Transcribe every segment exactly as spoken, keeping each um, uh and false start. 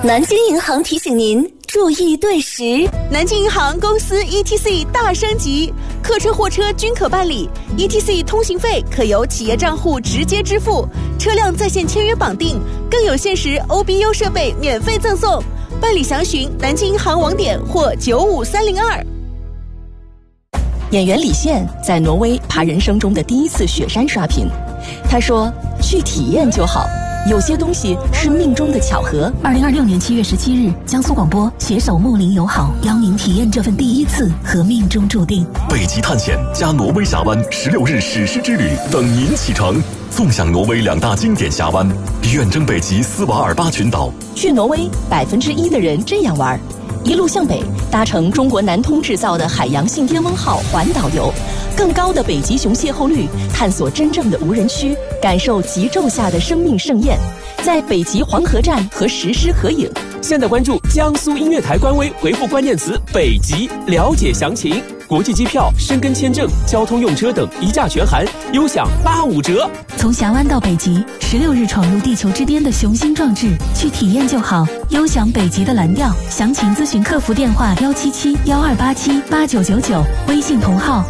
南京银行提醒您注意对时。 南京银行公司 E T C 大升级，客车货车均可办理 E T C 通行费可由企业账户直接支付，车辆在线签约绑定，更有限时 O B U 设备免费赠送。办理详询南京银行网点或九五三零二。 演员李现在挪威爬人生中的第一次雪山刷屏，他说：“去体验就好。”有些东西是命中的巧合。 二零二六年七月十七日，江苏广播携手睦邻友好，邀您体验这份第一次和命中注定。 北极探险加挪威峡湾十六日史诗之旅等您启程，纵享挪威两大经典峡湾，远征北极斯瓦尔巴群岛。 去挪威，百分之一的人这样玩：一路向北，搭乘中国南通制造的海洋信天翁号环岛游，更高的北极熊邂逅率，探索真正的无人区，感受极昼下的生命盛宴，在北极黄河站和石狮合影。 现在关注江苏音乐台官微，回复关键词北极了解详情。国际机票、申根签证、交通用车等一价全含，优享八五折。 从峡湾到北极，十六日闯入地球之巅的雄心壮志，去体验就好，优享北极的蓝调。详情咨询客服电话幺七七幺二八七八九九九，微信同号。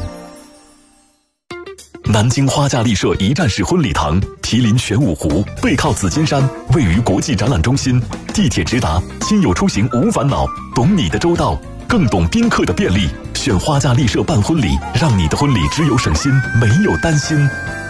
南京花架丽舍一站式婚礼堂，毗邻玄武湖，背靠紫金山，位于国际展览中心，地铁直达，亲友出行无烦恼，懂你的周到，更懂宾客的便利。选花架丽舍办婚礼，让你的婚礼只有省心，没有担心。